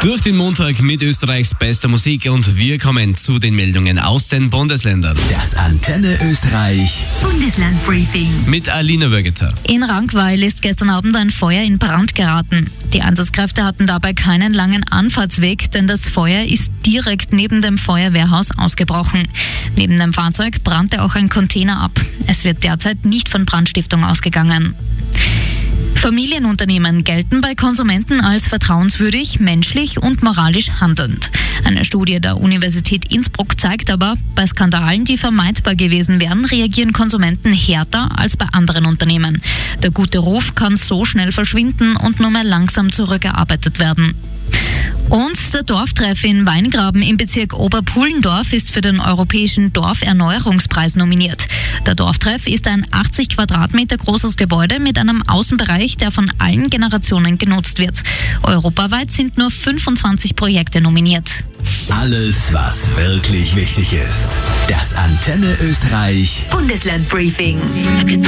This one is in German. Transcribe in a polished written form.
Durch den Montag mit Österreichs bester Musik und wir kommen zu den Meldungen aus den Bundesländern. Das Antenne Österreich Bundeslandbriefing Mit Alina Wörgeter. In Rankweil ist gestern Abend ein Feuer in Brand geraten. Die Einsatzkräfte hatten dabei keinen langen Anfahrtsweg, denn das Feuer ist direkt neben dem Feuerwehrhaus ausgebrochen. Neben dem Fahrzeug brannte auch ein Container ab. Es wird derzeit nicht von Brandstiftung ausgegangen. Familienunternehmen gelten bei Konsumenten als vertrauenswürdig, menschlich und moralisch handelnd. Eine Studie der Universität Innsbruck zeigt aber, bei Skandalen, die vermeidbar gewesen wären, reagieren Konsumenten härter als bei anderen Unternehmen. Der gute Ruf kann so schnell verschwinden und nur mehr langsam zurückerarbeitet werden. Und der Dorftreff in Weingraben im Bezirk Oberpullendorf ist für den Europäischen Dorferneuerungspreis nominiert. Der Dorftreff ist ein 80 Quadratmeter großes Gebäude mit einem Außenbereich, der von allen Generationen genutzt wird. Europaweit sind nur 25 Projekte nominiert. Alles, was wirklich wichtig ist. Das Antenne Österreich Bundeslandbriefing.